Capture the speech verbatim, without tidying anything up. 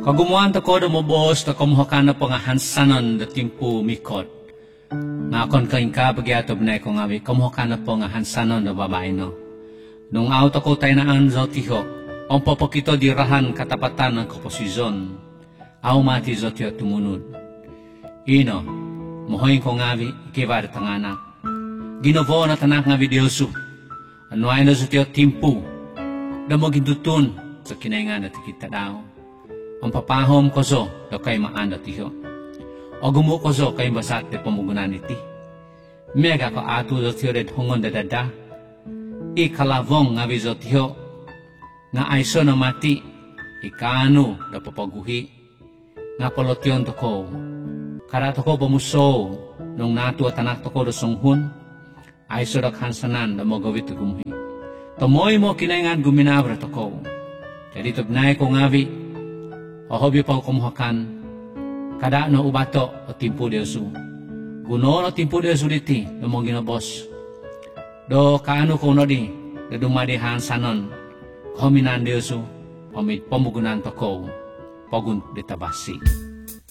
Kagumuan tako da mobos ta kumuhakan na pangahansanon da timpu mikot. Nga akon kain ka bagyatob na ko ngawi kumuhakan na pangahansanon da babae no. Nung auto ko tayo na ang zotiho, ang papakito di rahan katapatan ng komposisyon, aw mati zotio tumunod. Ino, mohoy ko ngawi ikibar tanganak. Ginovo na tanak ngawi Diyosu, ano ay na zotio timpu, da mo gindutun sa kinaingan at kita daw. Ang papahom ko so, da kay maanda tiho. O gumu ko so kay basat de pamugunan iti. Mega ko atu zotio red hongon da dada, ikalavong nga vizotyo nga aiso na mati ikano da papaguhi nga polotyon to ko karato ko pamuso nung natu at anak to ko da songhun aiso da kansanan da mogawit to gumuhi tomoy mo kinaingan guminabra to ko jadi tubnay ko ngavi hohobi pa kumuhakan kada no ubato o timpu Diyosu guno no timpu Diyosu diti da mo ginabos do kaano ko no di da dumadihan sanon kominan Diyosu pamit pamugunan to ko pagun ditabasi.